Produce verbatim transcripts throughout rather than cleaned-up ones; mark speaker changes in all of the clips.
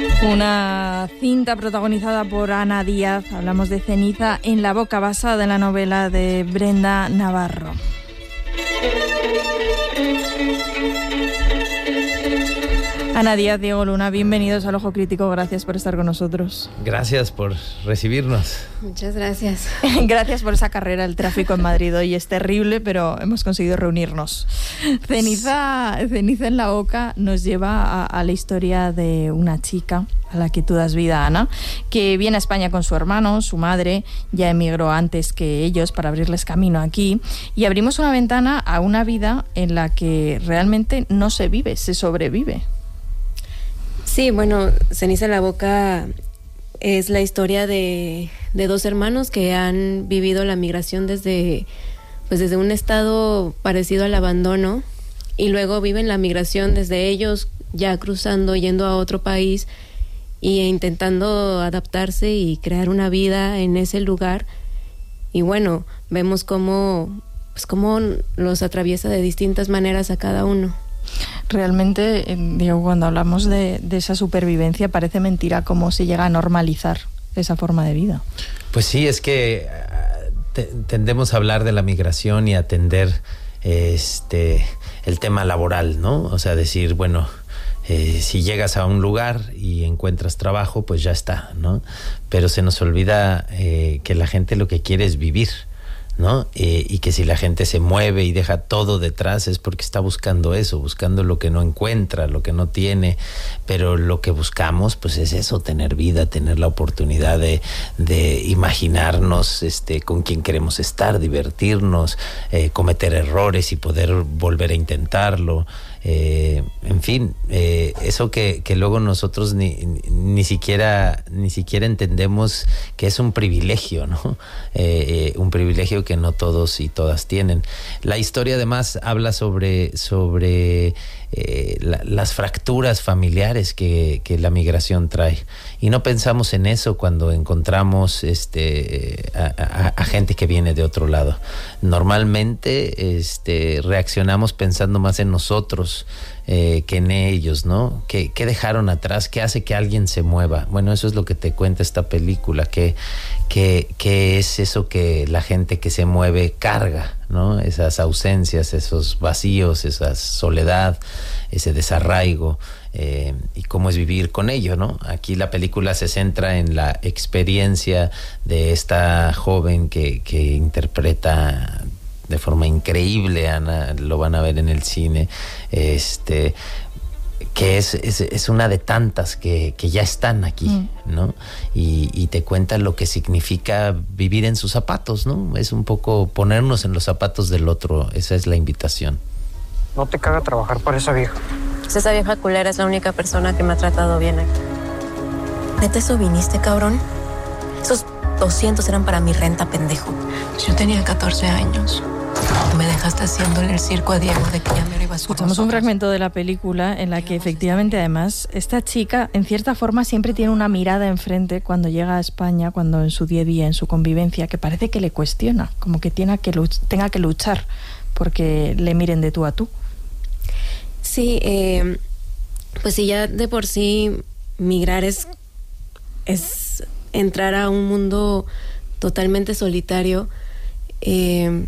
Speaker 1: Una cinta protagonizada por Ana Díaz, hablamos de Ceniza en la boca, basada en la novela de Brenda Navarro. Ana Díaz, Diego Luna, bienvenidos al Ojo Crítico, gracias por estar con nosotros.
Speaker 2: Gracias por recibirnos.
Speaker 3: Muchas gracias.
Speaker 1: Gracias por esa carrera, el tráfico en Madrid hoy es terrible, pero hemos conseguido reunirnos. Ceniza, Ceniza en la boca nos lleva a, a la historia de una chica a la que tú das vida, Ana, que viene a España con su hermano, su madre ya emigró antes que ellos para abrirles camino aquí, y abrimos una ventana a una vida en la que realmente no se vive, se sobrevive.
Speaker 3: Sí, bueno, Ceniza en la boca es la historia de, de dos hermanos que han vivido la migración desde, pues desde un estado parecido al abandono, y luego viven la migración desde ellos ya cruzando, yendo a otro país y intentando adaptarse y crear una vida en ese lugar. Y bueno, vemos cómo, pues cómo los atraviesa de distintas maneras a cada uno.
Speaker 1: Realmente, Diego, cuando hablamos de, de esa supervivencia, parece mentira cómo se llega a normalizar esa forma de vida.
Speaker 2: Pues sí, es que te, tendemos a hablar de la migración y atender este, el tema laboral, ¿no? O sea, decir, bueno, eh, si llegas a un lugar y encuentras trabajo, pues ya está, ¿no? Pero se nos olvida eh, que la gente lo que quiere es vivir, ¿no? Eh, y que si la gente se mueve y deja todo detrás es porque está buscando eso, buscando lo que no encuentra, lo que no tiene, pero lo que buscamos pues es eso, tener vida, tener la oportunidad de, de imaginarnos este, con quién queremos estar, divertirnos, eh, cometer errores y poder volver a intentarlo. Eh, en fin, eh, eso que, que luego nosotros ni, ni siquiera ni siquiera entendemos que es un privilegio, ¿no? Eh, eh, un privilegio que no todos y todas tienen. La historia además habla sobre sobre eh, la, las fracturas familiares que, que la migración trae, y no pensamos en eso cuando encontramos este a, a, a gente que viene de otro lado. Normalmente este reaccionamos pensando más en nosotros Eh, que en ellos, ¿no? ¿Qué, ¿Qué dejaron atrás? ¿Qué hace que alguien se mueva? Bueno, eso es lo que te cuenta esta película, que, que, que es eso que la gente que se mueve carga, ¿no? Esas ausencias, esos vacíos, esa soledad, ese desarraigo, eh, y cómo es vivir con ello, ¿no? Aquí la película se centra en la experiencia de esta joven que, que interpreta de forma increíble, Ana, lo van a ver en el cine, este, que es, es, es una de tantas que, que ya están aquí, mm. ¿no? Y, y te cuenta lo que significa vivir en sus zapatos, ¿no? Es un poco ponernos en los zapatos del otro, esa es la invitación.
Speaker 4: No te caga trabajar para esa vieja.
Speaker 3: Pues esa vieja culera es la única persona que me ha tratado bien aquí. ¿Neta eso viniste, cabrón? Esos doscientos eran para mi renta, pendejo.
Speaker 5: Yo tenía catorce años. Me dejaste haciéndole el circo a Diego de que ya me iba a su.
Speaker 1: Escuchamos un fragmento de la película en la que efectivamente además esta chica en cierta forma siempre tiene una mirada enfrente cuando llega a España, cuando en su día a día, en su convivencia, que parece que le cuestiona, como que, tiene que luch- tenga que luchar porque le miren de tú a tú.
Speaker 3: Sí, eh, pues sí, ya de por sí migrar es, es entrar a un mundo totalmente solitario, eh,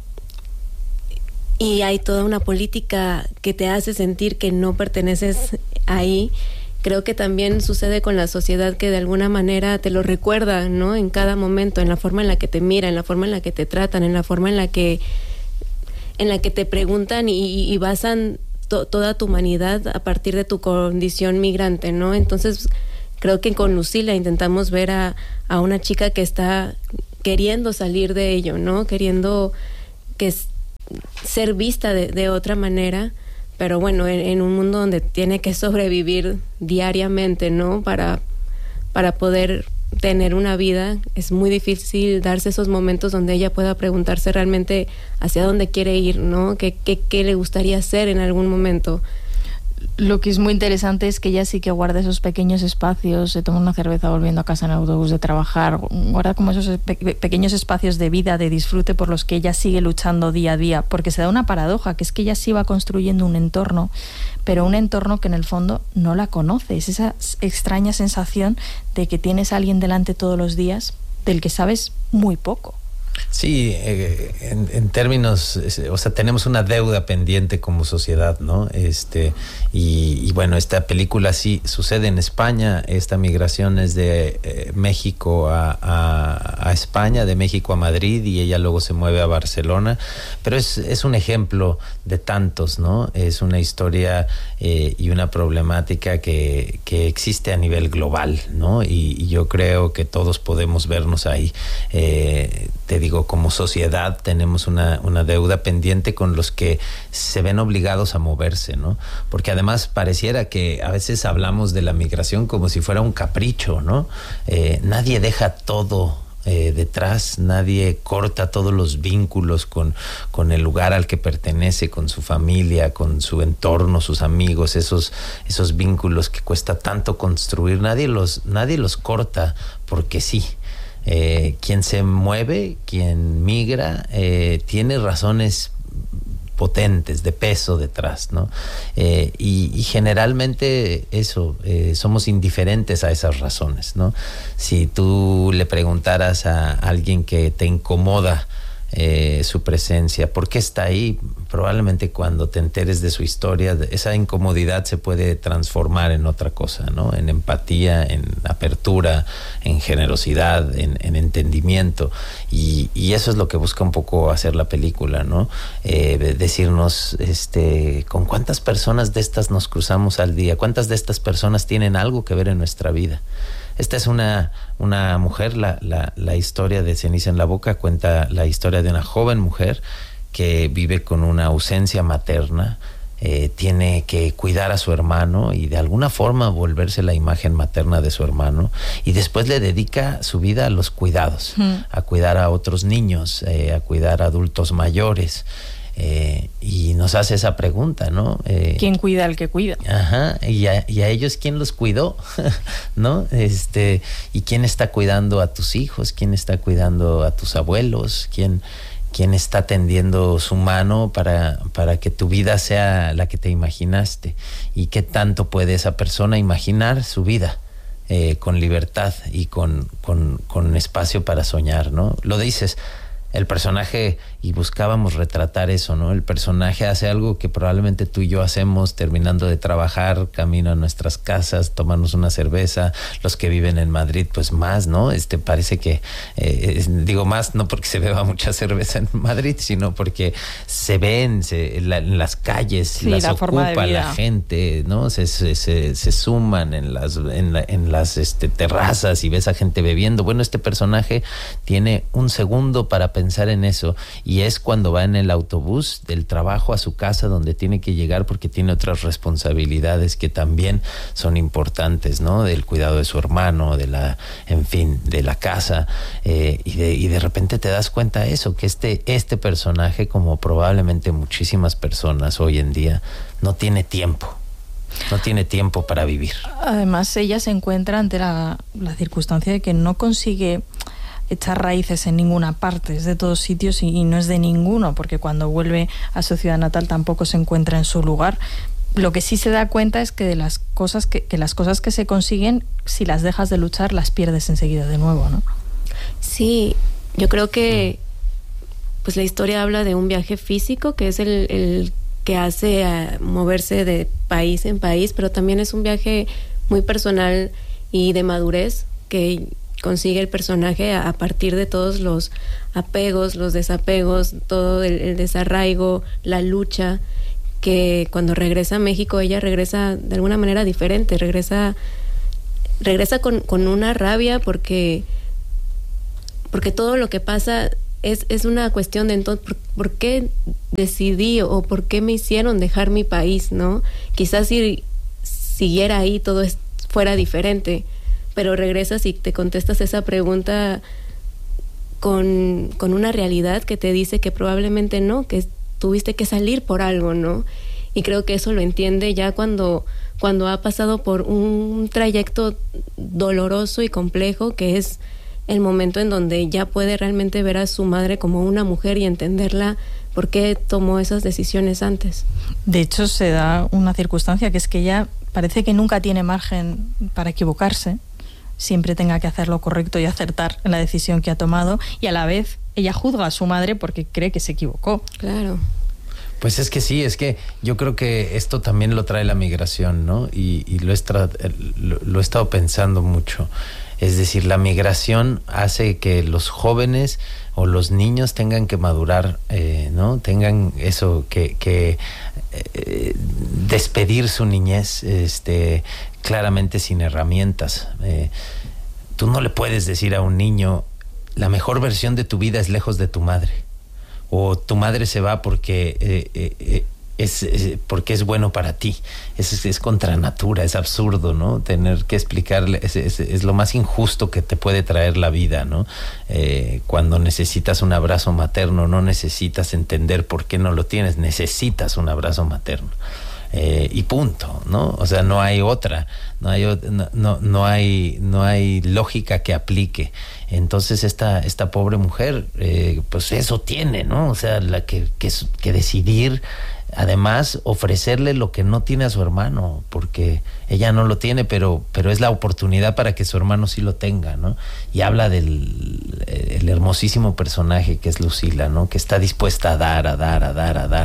Speaker 3: y hay toda una política que te hace sentir que no perteneces ahí. Creo que también sucede con la sociedad, que de alguna manera te lo recuerda, ¿no? En cada momento, en la forma en la que te miran, en la forma en la que te tratan, en la forma en la que en la que te preguntan y, y basan to, toda tu humanidad a partir de tu condición migrante, ¿no? Entonces creo que con Lucila intentamos ver a, a una chica que está queriendo salir de ello, ¿no? Queriendo que es, ser vista de, de otra manera, pero bueno, en, en un mundo donde tiene que sobrevivir diariamente, ¿no? Para, para poder tener una vida, es muy difícil darse esos momentos donde ella pueda preguntarse realmente hacia dónde quiere ir, ¿no? ¿Qué, qué, qué le gustaría hacer en algún momento?
Speaker 1: Lo que es muy interesante es que ella sí que guarda esos pequeños espacios, se toma una cerveza volviendo a casa en el autobús de trabajar, guarda como esos pe- pequeños espacios de vida, de disfrute por los que ella sigue luchando día a día, porque se da una paradoja, que es que ella sí va construyendo un entorno, pero un entorno que en el fondo no la conoce. Es esa extraña sensación de que tienes a alguien delante todos los días del que sabes muy poco.
Speaker 2: Sí, eh, en, en términos, o sea, tenemos una deuda pendiente como sociedad, ¿no? Este, y, y bueno, esta película sí sucede en España. Esta migración es de eh, México a, a, a España, de México a Madrid, y ella luego se mueve a Barcelona. Pero es, es un ejemplo de tantos, ¿no? Es una historia eh, y una problemática que, que existe a nivel global, ¿no? Y, y yo creo que todos podemos vernos ahí. Eh, te digo, como sociedad tenemos una, una deuda pendiente con los que se ven obligados a moverse, ¿no? Porque además pareciera que a veces hablamos de la migración como si fuera un capricho, ¿no? Eh, nadie deja todo eh, detrás, nadie corta todos los vínculos con, con el lugar al que pertenece, con su familia, con su entorno, sus amigos, esos, esos vínculos que cuesta tanto construir, nadie los, nadie los corta porque sí. Eh, quien se mueve, quien migra, eh, tiene razones potentes, de peso detrás, ¿no? Eh, y, y generalmente eso, eh, somos indiferentes a esas razones, ¿no? Si tú le preguntaras a alguien que te incomoda Eh, su presencia, ¿por qué está ahí? Probablemente cuando te enteres de su historia, esa incomodidad se puede transformar en otra cosa, ¿no? En empatía, en apertura, en generosidad, en, en entendimiento, y, y eso es lo que busca un poco hacer la película, ¿no? Eh, decirnos, este, ¿con cuántas personas de estas nos cruzamos al día? ¿Cuántas de estas personas tienen algo que ver en nuestra vida? Esta es una, una mujer, la, la, la historia de Ceniza en la boca cuenta la historia de una joven mujer que vive con una ausencia materna, eh, tiene que cuidar a su hermano y de alguna forma volverse la imagen materna de su hermano, y después le dedica su vida a los cuidados, mm. a cuidar a otros niños, eh, a cuidar a adultos mayores. Eh, y nos hace esa pregunta, ¿no? Eh,
Speaker 1: ¿Quién cuida al que cuida?
Speaker 2: Ajá, y a, y a ellos, ¿quién los cuidó? ¿No? Este, ¿y quién está cuidando a tus hijos? ¿Quién está cuidando a tus abuelos? ¿Quién, quién está tendiendo su mano para, para que tu vida sea la que te imaginaste? ¿Y qué tanto puede esa persona imaginar su vida? Eh, con libertad y con, con, con espacio para soñar, ¿no? Lo dices, el personaje, y buscábamos retratar eso, ¿no? El personaje hace algo que probablemente tú y yo hacemos terminando de trabajar, camino a nuestras casas, tomarnos una cerveza. Los que viven en Madrid, pues más, ¿no? Este, parece que, eh, es, digo más, no porque se beba mucha cerveza en Madrid, sino porque se ven se, la, en las calles, sí, las la ocupa la gente, ¿no? Se, se, se, se suman en las, en, la, en las este, terrazas y ves a gente bebiendo. Bueno, este personaje tiene un segundo para pensar en eso, y es cuando va en el autobús del trabajo a su casa, donde tiene que llegar porque tiene otras responsabilidades que también son importantes, ¿no? Del cuidado de su hermano, de la, en fin, de la casa, eh, y, de, y de repente te das cuenta de eso, que este, este personaje, como probablemente muchísimas personas hoy en día, no tiene tiempo. No tiene tiempo para vivir.
Speaker 1: Además, ella se encuentra ante la, la circunstancia de que no consigue echar raíces en ninguna parte, es de todos sitios y, y no es de ninguno, porque cuando vuelve a su ciudad natal tampoco se encuentra en su lugar. Lo que sí se da cuenta es que de las cosas que, que las cosas que se consiguen, si las dejas de luchar, las pierdes enseguida de nuevo, ¿no?
Speaker 3: Sí, yo creo que pues la historia habla de un viaje físico, que es el, el que hace a moverse de país en país, pero también es un viaje muy personal y de madurez que consigue el personaje a, a partir de todos los apegos, los desapegos, todo el, el desarraigo, la lucha, que cuando regresa a México ella regresa de alguna manera diferente, regresa regresa con, con una rabia porque porque todo lo que pasa es, es una cuestión de entonces, ¿por, ¿por qué decidí o por qué me hicieron dejar mi país, ¿no? Quizás si siguiera ahí todo es, fuera diferente, pero regresas y te contestas esa pregunta con, con una realidad que te dice que probablemente no, que tuviste que salir por algo, ¿no? y creo que eso lo entiende ya cuando, cuando ha pasado por un trayecto doloroso y complejo, que es el momento en donde ya puede realmente ver a su madre como una mujer y entenderla por qué tomó esas decisiones antes.
Speaker 1: De hecho, se da una circunstancia que es que ella parece que nunca tiene margen para equivocarse, siempre tenga que hacer lo correcto y acertar en la decisión que ha tomado, y a la vez ella juzga a su madre porque cree que se equivocó.
Speaker 3: Claro.
Speaker 2: Pues es que sí, es que yo creo que esto también lo trae la migración, ¿no? Y, y lo, he tra- lo, lo he estado pensando mucho. Es decir, la migración hace que los jóvenes o los niños tengan que madurar, eh, ¿no? Tengan eso, que, que eh, despedir su niñez este, claramente sin herramientas. Eh, tú no le puedes decir a un niño, la mejor versión de tu vida es lejos de tu madre. O tu madre se va porque eh, eh, es, es porque es bueno para ti. Es, es contra natura, es absurdo, ¿no? Tener que explicarle, es, es, es lo más injusto que te puede traer la vida, ¿no? Eh, cuando necesitas un abrazo materno, no necesitas entender por qué no lo tienes, necesitas un abrazo materno. Eh, y punto, ¿no? O sea, no hay otra, no hay no, no, no hay no hay lógica que aplique. Entonces esta esta pobre mujer, eh, pues eso tiene, ¿no? O sea, la que que, que decidir, además ofrecerle lo que no tiene a su hermano, porque ella no lo tiene, pero pero es la oportunidad para que su hermano sí lo tenga, ¿no? Y habla del el hermosísimo personaje que es Lucila, ¿no? Que está dispuesta a dar, a dar, a dar, a dar.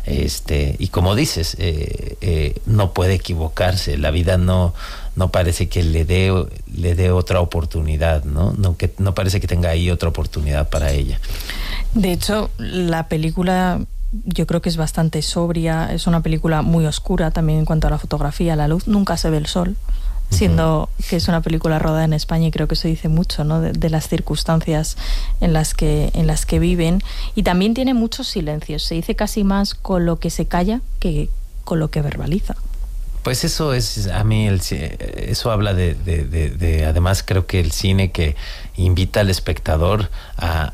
Speaker 2: Este, y como dices, eh, eh, no puede equivocarse, la vida no, no parece que le dé, le dé otra oportunidad, ¿no? No, que, no parece que tenga ahí otra oportunidad para ella.
Speaker 1: De hecho, la película yo creo que es bastante sobria, es una película muy oscura también en cuanto a la fotografía, la luz, nunca se ve el sol, siendo que es una película rodada en España, y creo que eso dice mucho, ¿no? de, de las circunstancias en las que en las que viven, y también tiene muchos silencios, se dice casi más con lo que se calla que con lo que verbaliza.
Speaker 2: Pues eso es, a mí, el, eso habla de, de, de, de, además creo que el cine que invita al espectador a,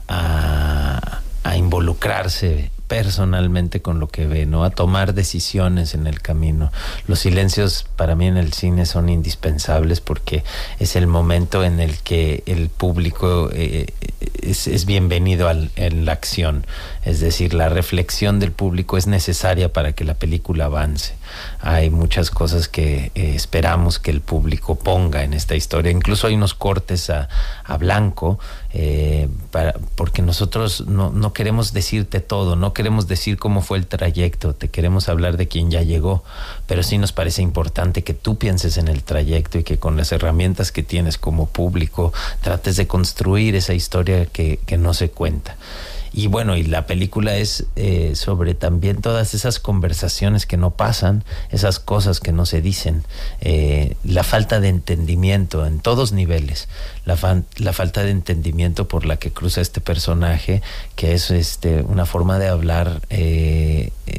Speaker 2: a, a involucrarse personalmente con lo que ve, ¿no? A tomar decisiones en el camino. Los silencios para mí en el cine son indispensables porque es el momento en el que el público eh, es, es bienvenido al, en la acción. Es decir, la reflexión del público es necesaria para que la película avance. Hay muchas cosas que eh, esperamos que el público ponga en esta historia. Incluso hay unos cortes a, a blanco eh, para, porque nosotros no, no queremos decirte todo, no queremos decir cómo fue el trayecto, te queremos hablar de quien ya llegó, pero sí nos parece importante que tú pienses en el trayecto y que con las herramientas que tienes como público trates de construir esa historia que, que no se cuenta. Y bueno, y la película es eh, sobre también todas esas conversaciones que no pasan, esas cosas que no se dicen, eh, la falta de entendimiento en todos niveles, la, fan, la falta de entendimiento por la que cruza este personaje, que es este una forma de hablar eh, eh,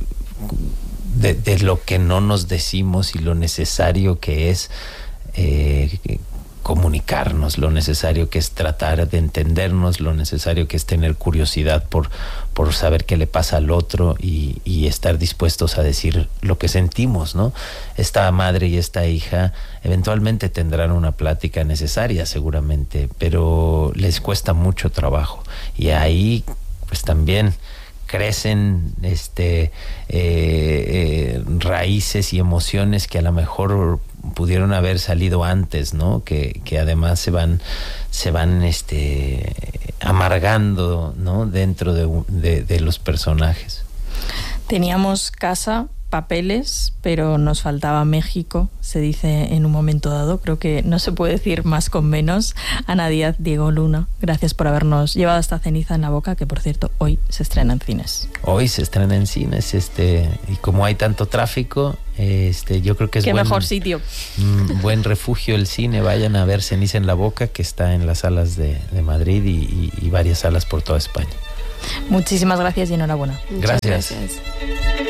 Speaker 2: de, de lo que no nos decimos y lo necesario que es eh, comunicarnos, lo necesario que es tratar de entendernos, lo necesario que es tener curiosidad por, por saber qué le pasa al otro y, y estar dispuestos a decir lo que sentimos, ¿no? Esta madre y esta hija eventualmente tendrán una plática necesaria seguramente, pero les cuesta mucho trabajo y ahí pues también crecen este eh, eh, raíces y emociones que a lo mejor pudieron haber salido antes, ¿no? Que, que además se van se van este amargando, ¿no? Dentro de, de, de los personajes.
Speaker 1: Teníamos casa, papeles, pero nos faltaba México, se dice en un momento dado. Creo que no se puede decir más con menos. Ana Díaz, Diego Luna, gracias por habernos llevado esta Ceniza en la boca, que por cierto hoy se estrena en cines.
Speaker 2: Hoy se estrena en cines, este, y como hay tanto tráfico, este, yo creo que es
Speaker 1: qué
Speaker 2: buen,
Speaker 1: mejor sitio.
Speaker 2: Mm, buen refugio el cine. Vayan a ver Ceniza en la boca, que está en las salas de, de Madrid y, y, y varias salas por toda España.
Speaker 1: Muchísimas gracias y enhorabuena.
Speaker 3: Muchas
Speaker 2: Gracias.
Speaker 3: gracias.